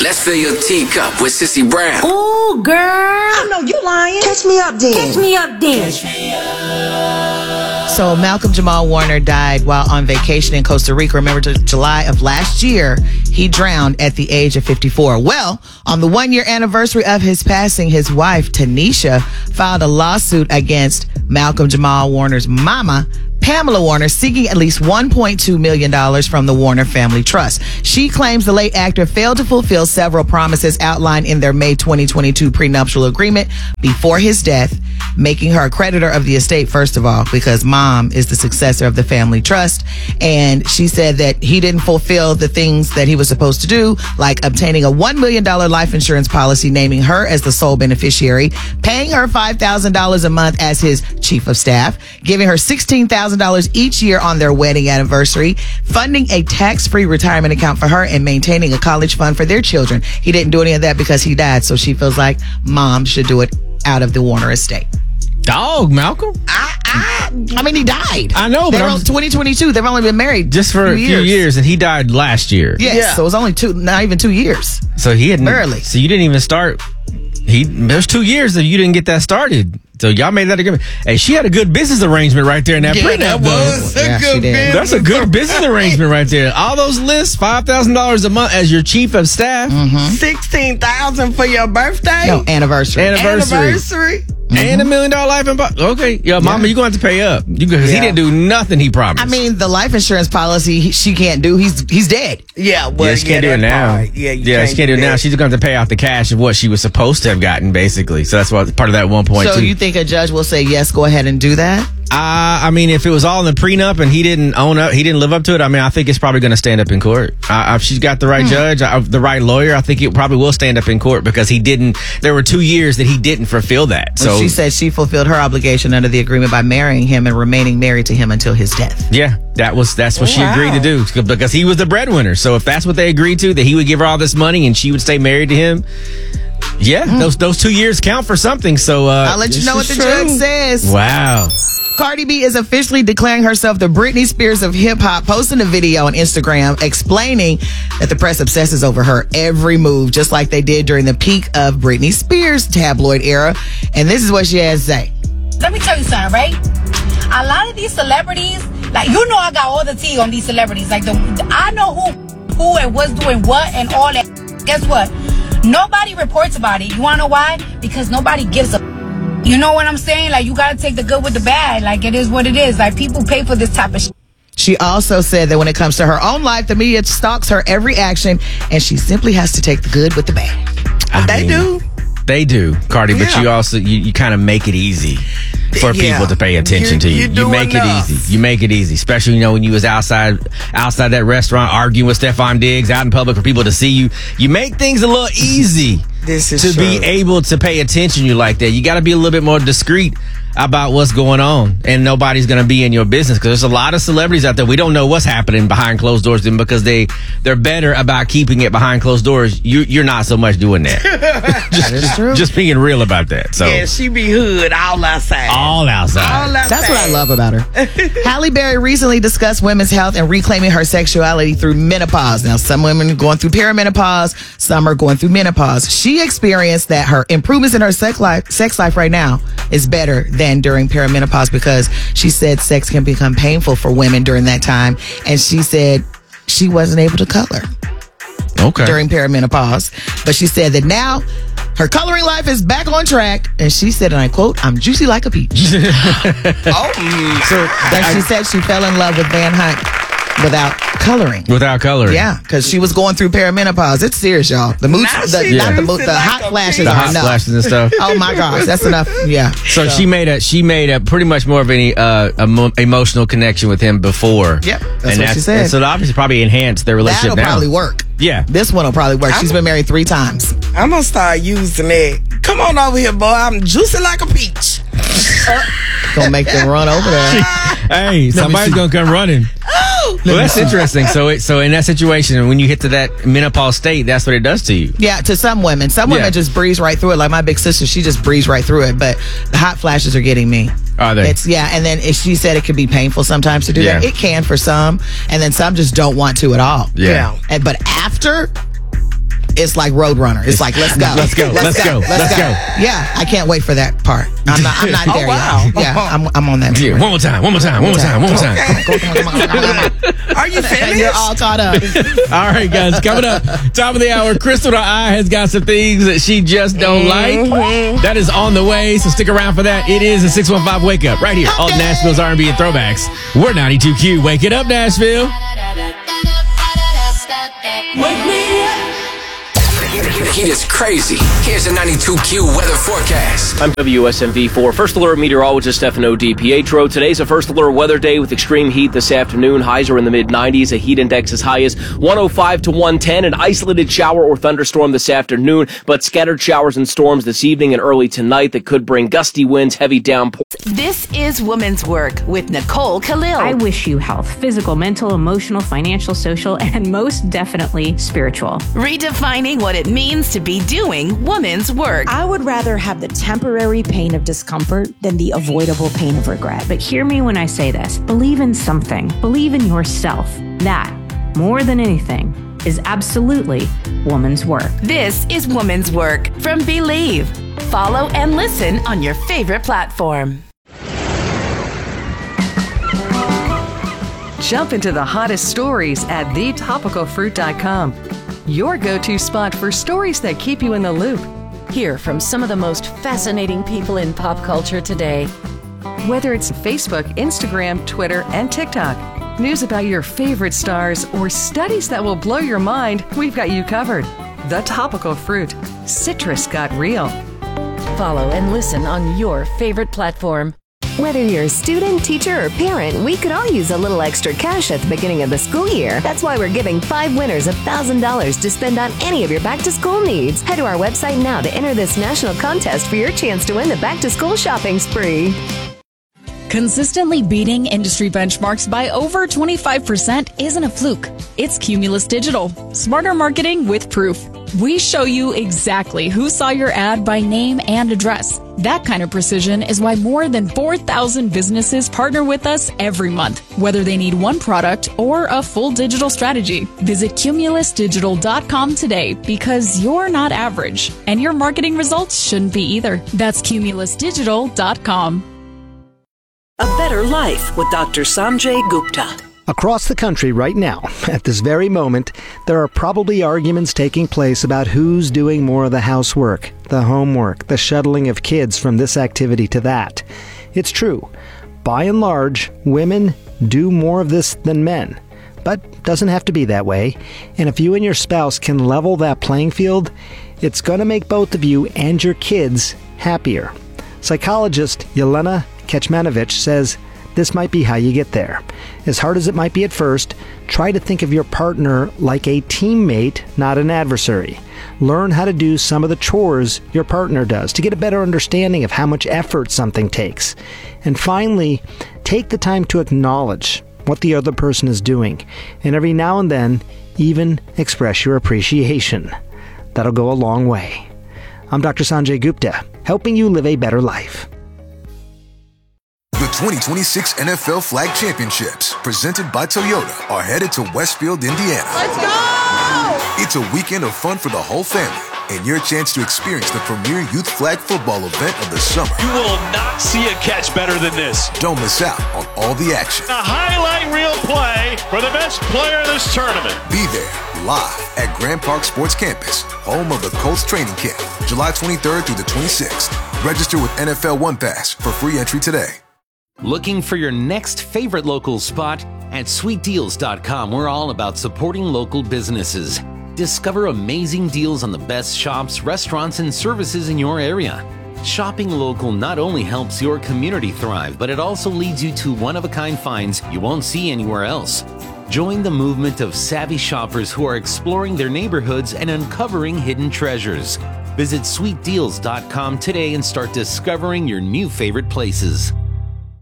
Let's fill your teacup with Sissy Brown. Ooh, girl. I know you lying. Catch me up then. Catch me up then. So Malcolm Jamal Warner died while on vacation in Costa Rica. Remember, July of last year, he drowned at the age of 54. Well, on the 1-year anniversary of his passing, his wife, Tanisha, filed a lawsuit against Malcolm Jamal Warner's mama, Pamela Warner, seeking at least $1.2 million from the Warner Family Trust. She claims the late actor failed to fulfill several promises outlined in their May 2022 prenuptial agreement before his death, making her a creditor of the estate, first of all, because mom is the successor of the family trust. And she said that he didn't fulfill the things that he was supposed to do, like obtaining a $1 million life insurance policy, naming her as the sole beneficiary, paying her $5,000 a month as his chief of staff, giving her $16,000 each year on their wedding anniversary, funding a tax-free retirement account for her, and maintaining a college fund for their children. He didn't do any of that because he died, so she feels like mom should do it out of the Warner estate. Dog, Malcolm. I mean, he died. I know, but they're 2022. They've only been married just for a few years, and he died last year. Yes, yeah. So it was only not even 2 years. So he had barely. So you didn't even start. There's 2 years that you didn't get that started. So y'all made that agreement. Hey, she had a good business arrangement right there in that prenup. That was a good business. That's a good business arrangement right there. All those lists, $5,000 a month as your chief of staff. $16,000 for your birthday? No, anniversary. And $1 million life insurance. Okay, mama, you're going to have to pay up because he didn't do nothing he promised. I mean, the life insurance policy she can't do. He's dead. Yeah, well, she can't do it now. Yeah, she can't do it now. She's going to have to pay out the cash of what she was supposed to have gotten, basically. So that's what part of that 1.2. So you think a judge will say yes? Go ahead and do that. I mean, if it was all in the prenup and he didn't own up, he didn't live up to it. I mean, I think it's probably going to stand up in court. If she's got the right judge, the right lawyer, I think it probably will stand up in court because he didn't. There were 2 years that he didn't fulfill that. So she said she fulfilled her obligation under the agreement by marrying him and remaining married to him until his death. Yeah, that's what she agreed to do because he was the breadwinner. So if that's what they agreed to, that he would give her all this money and she would stay married to him. Yeah, those 2 years count for something. So I'll let you know what the judge says. Wow. Cardi B is officially declaring herself the Britney Spears of hip-hop, posting a video on Instagram explaining that the press obsesses over her every move, just like they did during the peak of Britney Spears' tabloid era. And this is what she has to say. Let me tell you something, right? A lot of these celebrities, like, you know, I got all the tea on these celebrities. Like, I know who and what's doing what and all that. Guess what? Nobody reports about it. You want to know why? Because nobody gives a... You know what I'm saying? Like, you got to take the good with the bad. Like, it is what it is. Like, people pay for this type of shit. She also said that when it comes to her own life, the media stalks her every action, and she simply has to take the good with the bad. They do, Cardi, but you also you kind of make it easy for people to pay attention to you. You make it easy. You make it easy, especially when you was outside that restaurant arguing with Stefan Diggs out in public for people to see you. You make things a little easy to be able to pay attention to you like that. You got to be a little bit more discreet about what's going on, and nobody's going to be in your business because there's a lot of celebrities out there. We don't know what's happening behind closed doors because they're better about keeping it behind closed doors. You're not so much doing that. That is true. Just being real about that. So yeah, she be hood all outside. That's what I love about her. Halle Berry recently discussed women's health and reclaiming her sexuality through menopause. Now, some women are going through perimenopause, some are going through menopause. She experienced that her improvements in her sex life right now is better than during perimenopause because she said sex can become painful for women during that time, and she said she wasn't able to color during perimenopause, but she said that now her coloring life is back on track, and she said, and I quote, "I'm juicy like a peach." So she said she fell in love with Van Hunt without coloring. Yeah, because she was going through perimenopause. It's serious, y'all. The hot flashes are enough. Flashes and stuff. Oh my gosh, that's enough. Yeah. So she made a pretty much more of any emotional connection with him before. Yep, that's what she said. And so obviously probably enhanced their relationship. That'll probably work. Yeah, this one will probably work. She's been married 3 times. I'm gonna start using it. Come on over here, boy. I'm juicy like a peach. Gonna make them run over there. Hey, somebody's gonna come running. Well, that's interesting. So in that situation, when you hit to that menopause state, that's what it does to you. Yeah, to some women. Some women just breeze right through it. Like my big sister, she just breezed right through it. But the hot flashes are getting me. Are they? And then she said it could be painful sometimes to do that. It can for some, and then some just don't want to at all. Yeah. But after, it's like Roadrunner. It's like, let's go. Let's go. Yeah, I can't wait for that part. I'm not there yet. Yeah, I'm on that. Yeah, one more time. Are you finished? You're all caught up. All right, guys, coming up, top of the hour, Crystal the Eye has got some things that she just don't like. That is on the way, so stick around for that. It is a 615 Wake Up right here on Nashville's R&B and Throwbacks. We're 92Q. Wake it up, Nashville. Wake me up. Heat is crazy. Here's a 92Q weather forecast. I'm WSMV4 First Alert Meteorologist Stefano DiPietro. Today's a first alert weather day with extreme heat this afternoon. Highs are in the mid-90s. A heat index as high as 105 to 110. An isolated shower or thunderstorm this afternoon, but scattered showers and storms this evening and early tonight that could bring gusty winds, heavy downpours. This is Women's Work with Nicole Khalil. I wish you health, physical, mental, emotional, financial, social, and most definitely spiritual. Redefining what it means to be doing women's work. I would rather have the temporary pain of discomfort than the avoidable pain of regret. But hear me when I say this. Believe in something. Believe in yourself. That, more than anything, is absolutely woman's work. This is Women's Work from Believe. Follow and listen on your favorite platform. Jump into the hottest stories at thetopicalfruit.com. Your go-to spot for stories that keep you in the loop. Hear from some of the most fascinating people in pop culture today. Whether it's Facebook, Instagram, Twitter, and TikTok, news about your favorite stars, or studies that will blow your mind, we've got you covered. The Topical Fruit. Citrus got real. Follow and listen on your favorite platform. Whether you're a student, teacher, or parent, we could all use a little extra cash at the beginning of the school year. That's why we're giving 5 winners $1,000 to spend on any of your back-to-school needs. Head to our website now to enter this national contest for your chance to win the back-to-school shopping spree. Consistently beating industry benchmarks by over 25% isn't a fluke. It's Cumulus Digital. Smarter marketing with proof. We show you exactly who saw your ad by name and address. That kind of precision is why more than 4,000 businesses partner with us every month, whether they need one product or a full digital strategy. Visit cumulusdigital.com today because you're not average, and your marketing results shouldn't be either. That's cumulusdigital.com. A Better Life with Dr. Sanjay Gupta. Across the country right now, at this very moment, there are probably arguments taking place about who's doing more of the housework, the homework, the shuttling of kids from this activity to that. It's true. By and large, women do more of this than men. But doesn't have to be that way. And if you and your spouse can level that playing field, it's going to make both of you and your kids happier. Psychologist Yelena Kecmanovic says this might be how you get there. As hard as it might be at first, try to think of your partner like a teammate, not an adversary. Learn how to do some of the chores your partner does to get a better understanding of how much effort something takes. And finally, take the time to acknowledge what the other person is doing. And every now and then, even express your appreciation. That'll go a long way. I'm Dr. Sanjay Gupta, helping you live a better life. The 2026 NFL Flag Championships, presented by Toyota, are headed to Westfield, Indiana. Let's go! It's a weekend of fun for the whole family, and your chance to experience the premier youth flag football event of the summer. You will not see a catch better than this. Don't miss out on all the action. A highlight reel play for the best player in this tournament. Be there, live at Grand Park Sports Campus, home of the Colts training camp, July 23rd through the 26th. Register with NFL One Pass for free entry today. Looking for your next favorite local spot? At sweetdeals.com, we're all about supporting local businesses. Discover amazing deals on the best shops, restaurants, and services in your area. Shopping local not only helps your community thrive, but it also leads you to one-of-a-kind finds you won't see anywhere else. Join the movement of savvy shoppers who are exploring their neighborhoods and uncovering hidden treasures. Visit sweetdeals.com today and start discovering your new favorite places.